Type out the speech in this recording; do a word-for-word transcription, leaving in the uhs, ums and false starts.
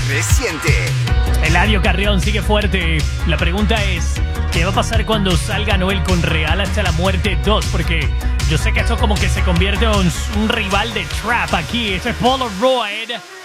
reciente. Eladio Carrión sigue fuerte. La pregunta es, ¿qué va a pasar cuando salga Noel con Real hasta la muerte dos? Porque yo sé que esto como que se convierte en un, un rival de trap aquí. Esto es Polaroid.